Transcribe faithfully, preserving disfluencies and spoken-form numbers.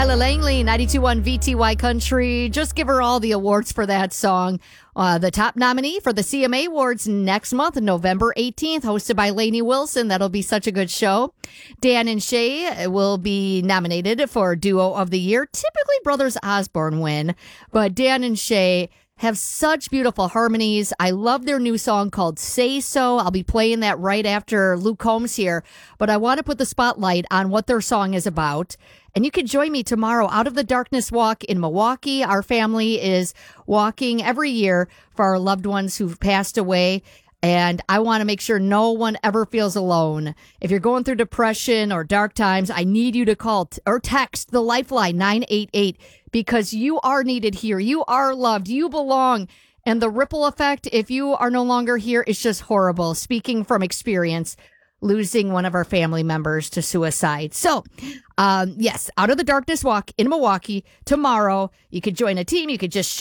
Ella Langley, ninety-two point one V T Y Country. Just give her all the awards for that song. Uh, the top nominee for the C M A Awards next month, November eighteenth, hosted by Lainey Wilson. That'll be such a good show. Dan and Shay will be nominated for Duo of the Year. Typically, Brothers Osborne win, but Dan and Shay have such beautiful harmonies. I love their new song called Say So. I'll be playing that right after Luke Combs here, but I want to put the spotlight on what their song is about. And you can join me tomorrow, Out of the Darkness Walk in Milwaukee. Our family is walking every year for our loved ones who've passed away. And I want to make sure no one ever feels alone. If you're going through depression or dark times, I need you to call t- or text the Lifeline nine eight eight because you are needed here. You are loved. You belong. And the ripple effect, if you are no longer here, is just horrible. Speaking from experience, losing one of our family members to suicide. So, um, yes, Out of the Darkness Walk in Milwaukee tomorrow. You could join a team. You could just